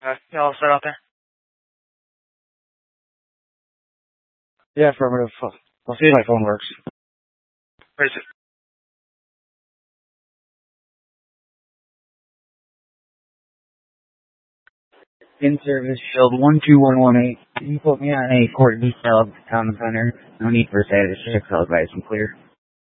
You all set out there? Yeah, affirmative. I'll see if my phone works. Where is it? In service, shield 12118. Can you put me on a court detail at the town center? No need for status check, I'll advise I'm clear.